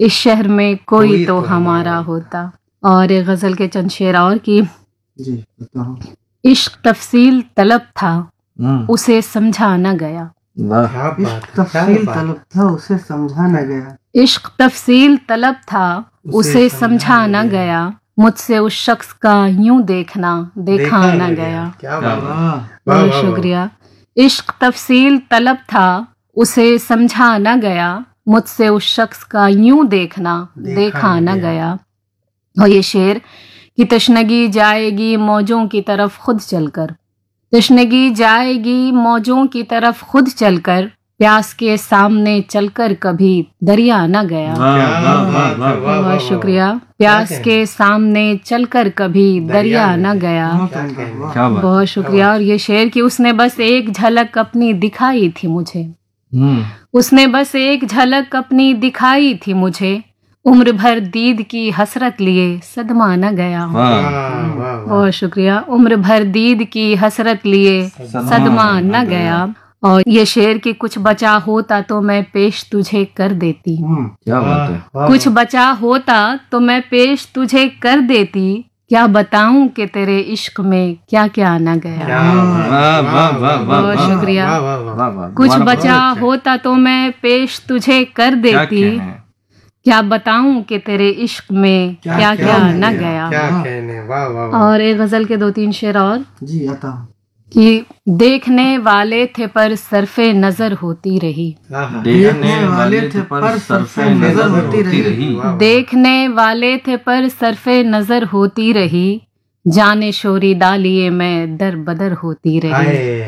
اس شہر میں کوئی تو ہمارا ہوتا. اور ایک غزل کے چند شعر اور کی. جی بتاؤ. عشق تفصیل طلب تھا اسے سمجھا نہ گیا. عشق تفصیل طلب تھا اسے سمجھا نہ گیا. عشق تفصیل طلب تھا اسے سمجھا نہ گیا. مجھ سے اس شخص کا یوں دیکھنا دیکھا نہ گیا. بہت شکریہ. عشق تفصیل طلب تھا اسے سمجھا نہ گیا. مجھ سے اس شخص کا یوں دیکھنا دیکھا نہ گیا. اور یہ شعر کہ تشنگی جائے گی موجوں کی طرف خود چل کر. تشنگی جائے گی موجوں کی طرف خود چل کر. پیاس کے سامنے چل کر کبھی دریا نہ گیا. بہت شکریہ. پیاس کے سامنے چل کر کبھی دریا نہ گیا. بہت شکریہ. اور یہ شعر کہ اس نے بس ایک جھلک اپنی دکھائی تھی مجھے. اس نے بس ایک جھلک اپنی دکھائی تھی مجھے. عمر بھر دید کی حسرت لیے صدمہ نہ گیا. بہت شکریہ. عمر بھر دید کی حسرت لیے صدمہ نہ گیا. اور یہ شعر کہ کچھ بچا ہوتا تو میں پیش تجھے کر دیتی. کچھ بچا ہوتا تو میں پیش تجھے کر دیتی. کیا بتاؤں کہ تیرے عشق میں کیا کیا نہ گیا. بہت شکریہ. کچھ بچا ہوتا تو میں پیش تجھے کر دیتی. کیا بتاؤں کہ تیرے عشق میں کیا کیا نہ گیا. اور ایک غزل کے 2-3 شعر اور. جی عطا. کہ دیکھنے والے تھے پر صرف نظر ہوتی رہی. دیکھنے والے تھے پر صرف نظر ہوتی رہی. دیکھنے والے تھے پر صرف نظر ہوتی رہی. جانے شوری ڈالیے میں در بدر ہوتی رہی.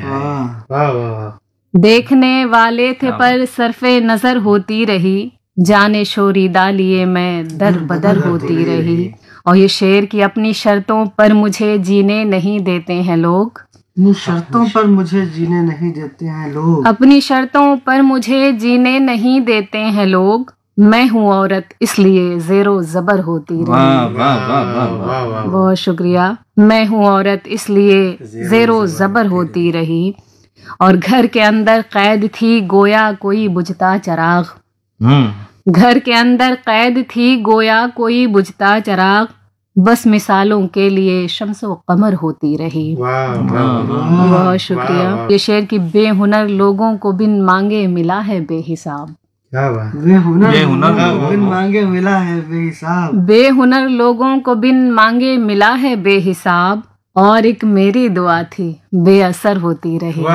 دیکھنے والے تھے پر صرف نظر ہوتی رہی. جانے شوری ڈالیے میں در بدر ہوتی رہی. اور یہ شعر کی اپنی شرطوں پر مجھے جینے نہیں دیتے ہیں لوگ. اپنی شرطوں پر مجھے جینے نہیں دیتے ہیں لوگ. اپنی شرطوں پر مجھے جینے نہیں دیتے ہیں لوگ. میں ہوں عورت اس لیے زیر و زبر ہوتی رہی. بہت شکریہ. میں ہوں عورت اس لیے زیر و زبر ہوتی رہی. اور گھر کے اندر قید تھی گویا کوئی بجھتا چراغ. گھر کے اندر قید تھی گویا کوئی بجھتا چراغ. بس مثالوں کے لیے شمس و قمر ہوتی رہی. بہت شکریہ. یہ شعر کی بے ہنر لوگوں کو بن مانگے ملا ہے بے حساب. بے ہنر بن مانگے ملا ہے بے حساب. بے ہنر لوگوں کو بن مانگے ملا ہے بے حساب. اور ایک میری دعا تھی بے اثر ہوتی رہی.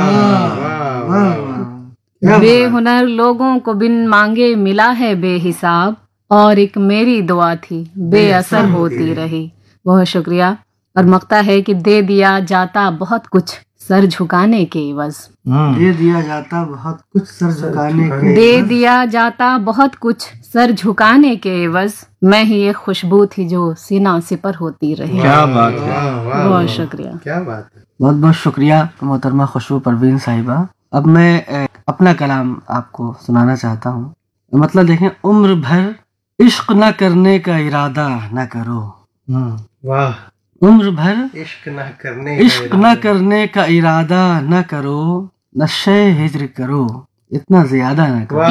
بے ہنر لوگوں کو بن مانگے ملا ہے بے حساب. اور ایک میری دعا تھی بے اثر ہوتی رہی. بہت شکریہ. اور مقطع ہے کہ دے دیا جاتا بہت کچھ سر جھکانے کے عوض. دے دیا جاتا بہت کچھ سر جھکانے کے. دے دیا جاتا بہت کچھ سر جھکانے کے عوض. میں ہی ایک خوشبو تھی جو سینہ سپر ہوتی رہی. کیا بات ہے. بہت شکریہ. کیا بات ہے. بہت بہت شکریہ محترمہ خوشبو پروین صاحبہ. اب میں اپنا کلام آپ کو سنانا چاہتا ہوں. مطلب دیکھیں. عمر بھر عشق نہ کرنے کا ارادہ نہ کرو. واہ. عمر بھر عشق نہ کرنے کا ارادہ نہ کرو. نشے ہجر کرو اتنا زیادہ نہ کرو.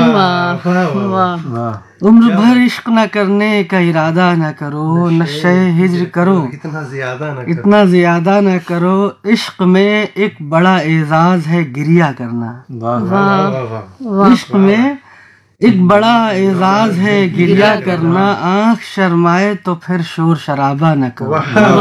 عمر بھر عشق نہ کرنے کا ارادہ نہ کرو. نشے ہجر کرو اتنا زیادہ نہ کرو. عشق میں ایک بڑا اعزاز ہے گریہ کرنا. عشق میں ایک بڑا اعزاز ہے گریہ کرنا. آنکھ شرمائے تو پھر شور شرابہ نہ کرو.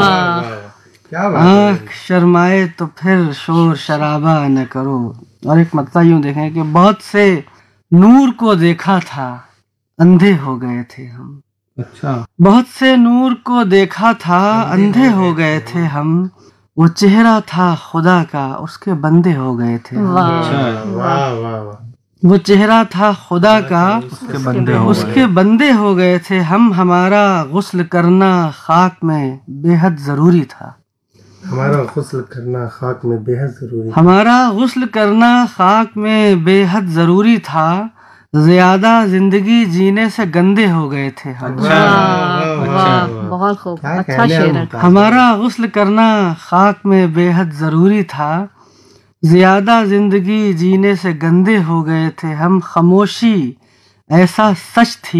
آنکھ شرمائے تو پھر شور شرابہ نہ کرو. اور ایک مقطع یوں دیکھیں کہ بہت سے نور کو دیکھا تھا اندھے ہو گئے تھے ہم. اچھا. بہت سے نور کو دیکھا تھا اندھے ہو گئے تھے ہم. وہ چہرہ تھا خدا کا اس کے بندے ہو گئے تھے. وہ چہرہ تھا خدا کا اس کے بندے ہو گئے تھے ہم. ہمارا غسل کرنا خاک میں بے حد ضروری تھا. ہمارا غسل کرنا خاک میں بے حد ضروری. ہمارا غسل کرنا خاک میں بے حد ضروری تھا. زیادہ زندگی جینے سے گندے ہو گئے تھے ہم. بہت خوب. اچھا شعر ہے. ہمارا غسل کرنا خاک میں بے حد ضروری تھا. زیادہ زندگی جینے سے گندے ہو گئے تھے ہم. خاموشی ایسا سچ تھی